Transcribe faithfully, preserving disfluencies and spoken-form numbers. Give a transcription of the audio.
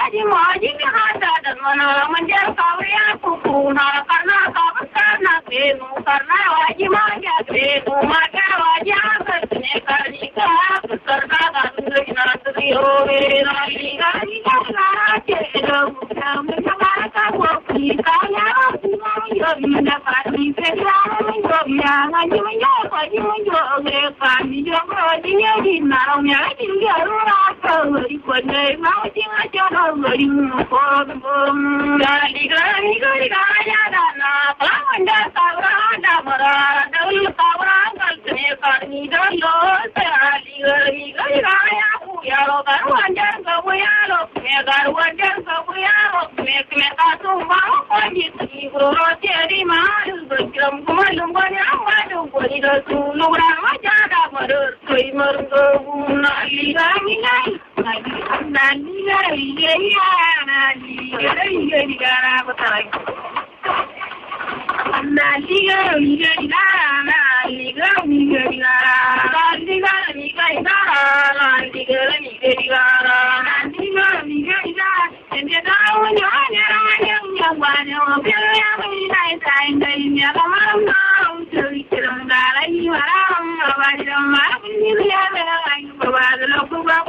Haji Maji Hada dan mana menjar kawria kuku na karena kau karena kenu karena Haji Maji kenu maka wajah bertanya karena beserta kandung nanti hobi lagi lagi lagi cedok menjaga kau kita ya yo mendapat diselam yo yang Haji menjauh Haji menjauh kami juga dia di narangnya dia rasa ikut mau tinggal jodoh berimu dari kami kami kaya dana lawan dasar ada berada lawan kalnya kami dulu sekali kami kami kaya ya lo karuan jangan kau ya lo ya karuan jangan kau ya lo mereka sumbang pagi tidur jadi malu berkirim kumalum banyak malu boleh sulu ramah jaga merur kui merung nali kami nai nali nali ya nali ya di gara betul nali nali nali nali nali nali nali nali nali nali nali dia tahu nyonya yang yang banyak biaya menai sai dai nya malam mau curi cerang dalai malam abang malam ini dia lagi bawa lo